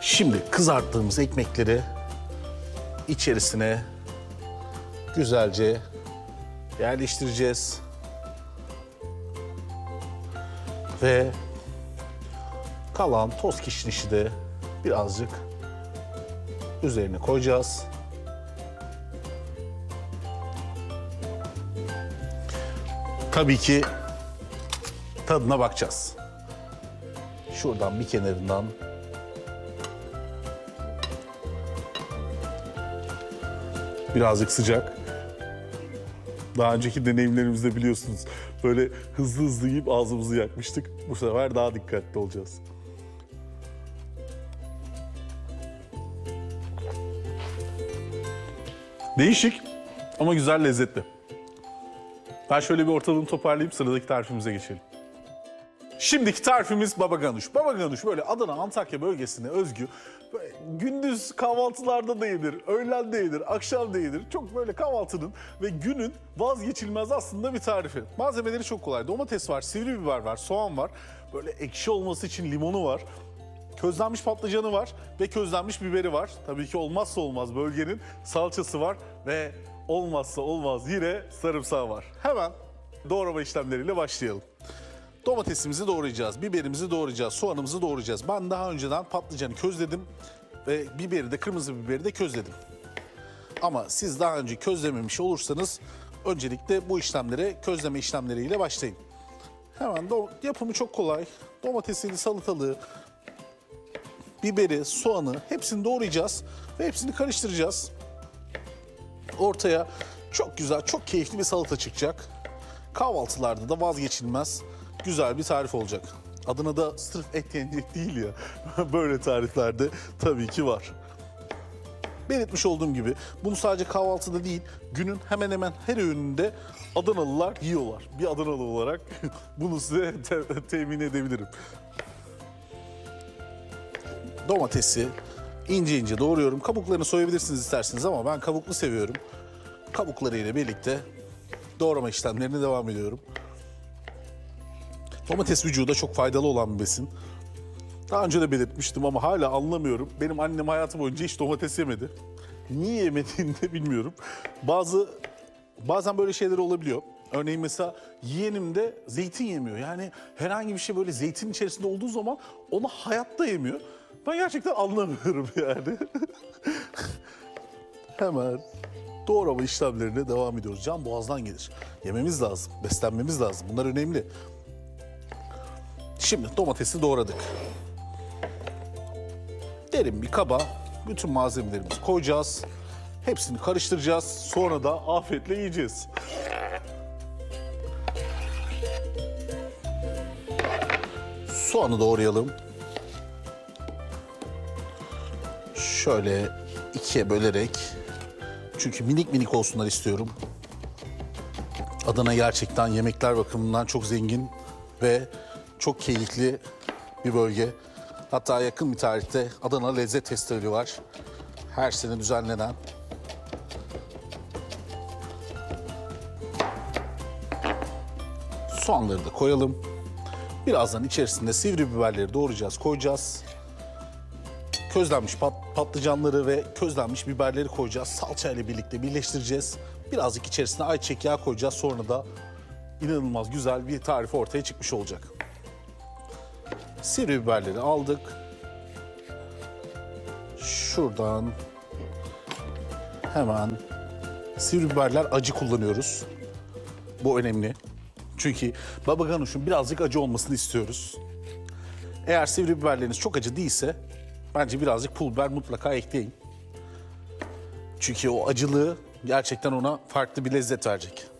Şimdi kızarttığımız ekmekleri içerisine güzelce yerleştireceğiz. Ve kalan toz kişnişi de birazcık üzerine koyacağız. Tabii ki tadına bakacağız. Şuradan bir kenarından birazcık sıcak. Daha önceki deneyimlerimizde biliyorsunuz böyle hızlı hızlı yiyip ağzımızı yakmıştık. Bu sefer daha dikkatli olacağız. Değişik ama güzel, lezzetli. Ben şöyle bir ortalığını toparlayıp sıradaki tarifimize geçelim. Şimdiki tarifimiz baba ganuş. Baba ganuş böyle Adana, Antakya bölgesine özgü. Böyle gündüz kahvaltılarda da yenir, öğlen de yenir, akşam da yenir. Çok böyle kahvaltının ve günün vazgeçilmez aslında bir tarifi. Malzemeleri çok kolay. Domates var, sivri biber var, soğan var. Böyle ekşi olması için limonu var. Közlenmiş patlıcanı var ve közlenmiş biberi var. Tabii ki olmazsa olmaz bölgenin salçası var ve olmazsa olmaz yine sarımsağı var. Hemen doğrama işlemleriyle başlayalım. Domatesimizi doğrayacağız, biberimizi doğrayacağız, soğanımızı doğrayacağız. Ben daha önceden patlıcanı közledim ve biberi de, kırmızı biberi de közledim. Ama siz daha önce közlememiş olursanız öncelikle bu işlemlere, közleme işlemleriyle başlayın. Hemen yapımı çok kolay. Domatesini, salatalığı, biberi, soğanı hepsini doğrayacağız ve hepsini karıştıracağız. Ortaya çok güzel, çok keyifli bir salata çıkacak. Kahvaltılarda da vazgeçilmez güzel bir tarif olacak. Adına da sırf et yenecek değil ya. Böyle tariflerde tabii ki var. Belirtmiş olduğum gibi bunu sadece kahvaltıda değil, günün hemen hemen her öğününde Adanalılar yiyorlar. Bir Adanalı olarak bunu size temin edebilirim. Domatesi ince ince doğruyorum. Kabuklarını soyabilirsiniz isterseniz ama ben kabuklu seviyorum. Kabuklarıyla birlikte doğrama işlemlerine devam ediyorum. Domates vücuda çok faydalı olan bir besin. Daha önce de belirtmiştim ama hala anlamıyorum. Benim annem hayatı boyunca hiç domates yemedi. Niye yemediğini de bilmiyorum. Bazen böyle şeyler olabiliyor. Örneğin mesela yeğenim de zeytin yemiyor. Yani herhangi bir şey böyle zeytin içerisinde olduğu zaman onu hayatta yemiyor. Ben gerçekten anlamıyorum yani. Hemen doğrama işlemlerine devam ediyoruz. Can boğazdan gelir. Yememiz lazım, beslenmemiz lazım. Bunlar önemli. Şimdi domatesi doğradık. Derin bir kaba bütün malzemelerimizi koyacağız. Hepsini karıştıracağız. Sonra da afiyetle yiyeceğiz. Soğanı doğrayalım. Şöyle ikiye bölerek. Çünkü minik minik olsunlar istiyorum. Adana gerçekten yemekler bakımından çok zengin ve çok keyifli bir bölge. Hatta yakın bir tarihte Adana Lezzet Festivali var. Her sene düzenlenen. Soğanları da koyalım. Birazdan içerisinde sivri biberleri doğrayacağız, koyacağız. Közlenmiş patlıcanları ve közlenmiş biberleri koyacağız. Salça ile birlikte birleştireceğiz. Birazcık içerisine ayçiçek yağı koyacağız. Sonra da inanılmaz güzel bir tarif ortaya çıkmış olacak. Sivri biberleri aldık. Şuradan hemen sivri biberler acı kullanıyoruz. Bu önemli. Çünkü baba ganuşun birazcık acı olmasını istiyoruz. Eğer sivri biberleriniz çok acı değilse bence birazcık pul biber mutlaka ekleyin. Çünkü o acılığı gerçekten ona farklı bir lezzet verecek.